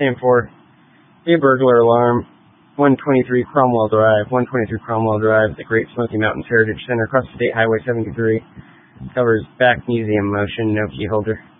stand for a burglar alarm. 123 Cromwell Drive, the Great Smoky Mountains Heritage Center, across State Highway 73. Covers back museum motion, no key holder.